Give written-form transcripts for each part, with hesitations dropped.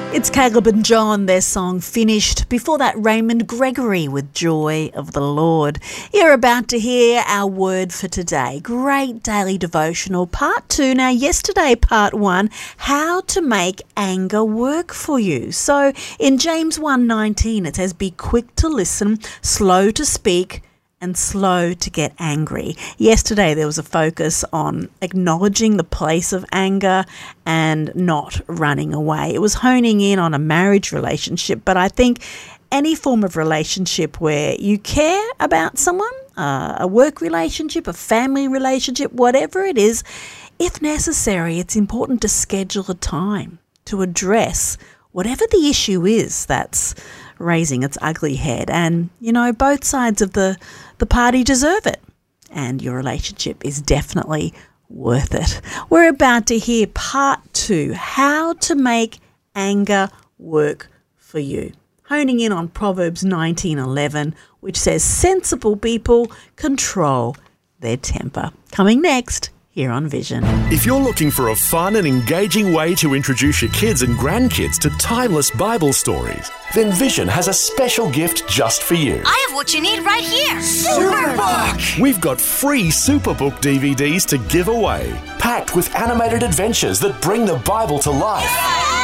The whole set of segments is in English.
It's Caleb and John, their song Finished. Before that, Raymond Gregory with Joy of the Lord. You're about to hear our word for today. Great daily devotional, part 2. Now, yesterday, part 1, how to make anger work for you. So, in James 1:19, it says, be quick to listen, slow to speak, and slow to get angry. Yesterday there was a focus on acknowledging the place of anger and not running away. It was honing in on a marriage relationship, but I think any form of relationship where you care about someone, a work relationship, a family relationship, whatever it is, if necessary, it's important to schedule a time to address whatever the issue is that's raising its ugly head. And, you know, both sides of the party deserve it. And your relationship is definitely worth it. We're about to hear part 2, how to make anger work for you. Honing in on Proverbs 19:11, which says, sensible people control their temper. Coming next, here on Vision. If you're looking for a fun and engaging way to introduce your kids and grandkids to timeless Bible stories, then Vision has a special gift just for you. I have what you need right here. Superbook! We've got free Superbook DVDs to give away, packed with animated adventures that bring the Bible to life.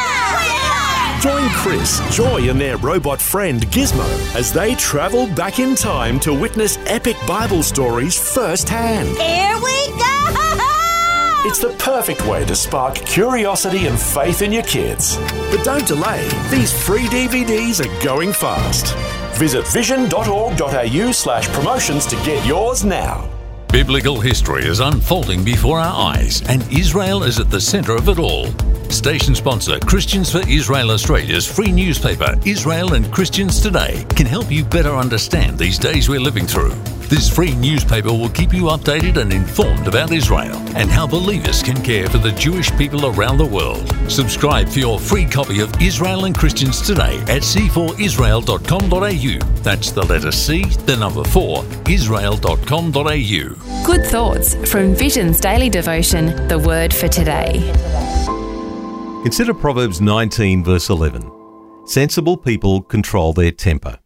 Join Chris, Joy and their robot friend Gizmo as they travel back in time to witness epic Bible stories firsthand. Here we go! It's the perfect way to spark curiosity and faith in your kids. But don't delay, these free DVDs are going fast. Visit vision.org.au/promotions to get yours now. Biblical history is unfolding before our eyes, and Israel is at the centre of it all. Station sponsor Christians for Israel Australia's free newspaper, Israel and Christians Today, can help you better understand these days we're living through. This free newspaper will keep you updated and informed about Israel and how believers can care for the Jewish people around the world. Subscribe for your free copy of Israel and Christians Today at c4israel.com.au. That's the letter C, the number 4, israel.com.au. Good thoughts from Vision's daily devotion, the word for today. Consider Proverbs 19 verse 11. Sensible people control their temper.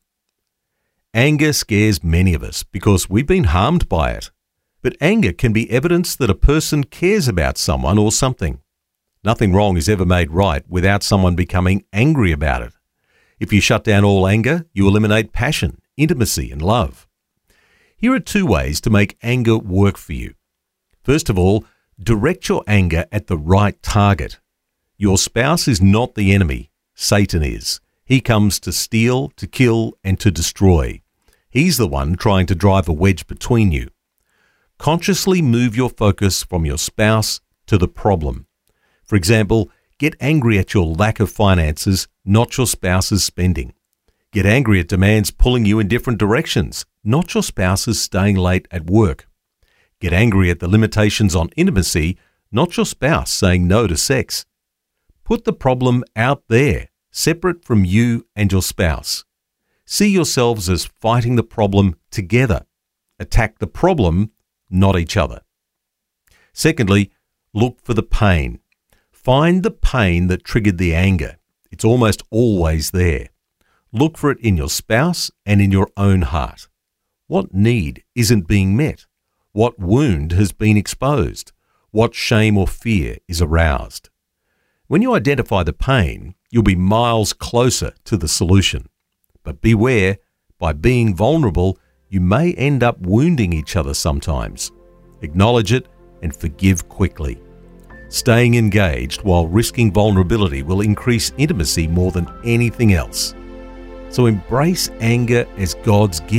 Anger scares many of us because we've been harmed by it. But anger can be evidence that a person cares about someone or something. Nothing wrong is ever made right without someone becoming angry about it. If you shut down all anger, you eliminate passion, intimacy, and love. Here are 2 ways to make anger work for you. First of all, direct your anger at the right target. Your spouse is not the enemy. Satan is. He comes to steal, to kill, and to destroy. He's the one trying to drive a wedge between you. Consciously move your focus from your spouse to the problem. For example, get angry at your lack of finances, not your spouse's spending. Get angry at demands pulling you in different directions, not your spouse's staying late at work. Get angry at the limitations on intimacy, not your spouse saying no to sex. Put the problem out there, separate from you and your spouse. See yourselves as fighting the problem together. Attack the problem, not each other. Secondly, look for the pain. Find the pain that triggered the anger. It's almost always there. Look for it in your spouse and in your own heart. What need isn't being met? What wound has been exposed? What shame or fear is aroused? When you identify the pain, you'll be miles closer to the solution. But beware, by being vulnerable, you may end up wounding each other sometimes. Acknowledge it and forgive quickly. Staying engaged while risking vulnerability will increase intimacy more than anything else. So embrace anger as God's gift.